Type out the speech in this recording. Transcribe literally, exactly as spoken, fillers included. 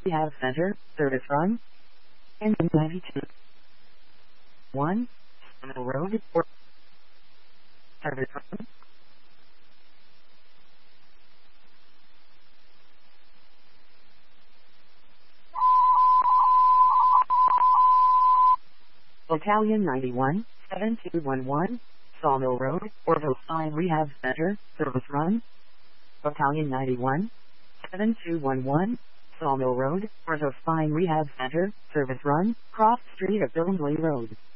Rehab Center, Service Run, and ninety-two. one, Sawmill Road, or Service Run. Battalion ninety-one, seven two one one, Sawmill Road, Orville Fine Rehab Center, Service Run. Battalion ninety-one, seven two one one, Sawmill Road, Orville Fine Rehab Center, Service Run, Cross Street of Billingsley Road.